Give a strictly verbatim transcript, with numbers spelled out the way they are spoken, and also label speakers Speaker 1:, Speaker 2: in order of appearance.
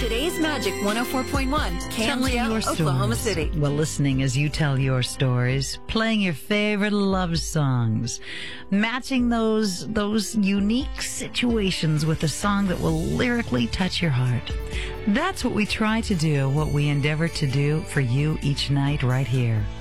Speaker 1: Today's Magic one oh four point one, K M G L, Oklahoma City.
Speaker 2: Well, listening as you tell your stories, playing your favorite love songs, matching those those unique situations with a song that will lyrically touch your heart. That's what we try to do, what we endeavor to do for you each night right here